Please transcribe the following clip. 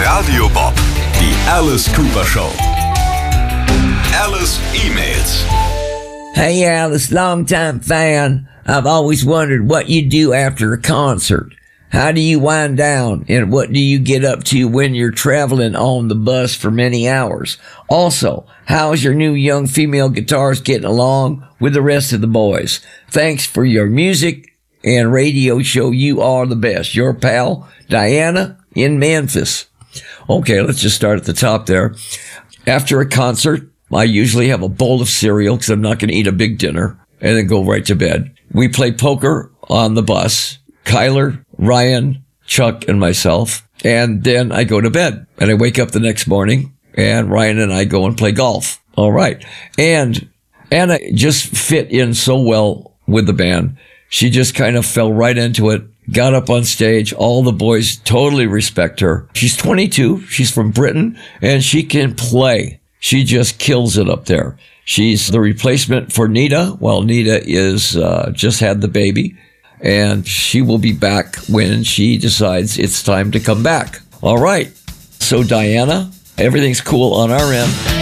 Radio Bob, die Alice Cooper Show. Alice emails. Hey Alice, longtime fan. I've always wondered what you do after a concert. How do you wind down, and what do you get up to when you're traveling on the bus for many hours? Also, how's your new young female guitarist getting along with the rest of the boys? Thanks for your music and radio show. You are the best. Your pal, Diana in Memphis. Okay, let's just start at the top there. After a concert, I usually have a bowl of cereal because I'm not going to eat a big dinner and then go right to bed. We play poker on the bus. Kyler, Ryan, Chuck, and myself. And then I go to bed. And I wake up the next morning, and Ryan and I go and play golf. All right. And Anna just fit in so well with the band. She just kind of fell right into it, got up on stage. All the boys totally respect her. She's 22. She's from Britain, and she can play. She just kills it up there. She's the replacement for Nita, while Nita is just had the baby. And she will be back when she decides it's time to come back. All right. So, Diana, everything's cool on our end.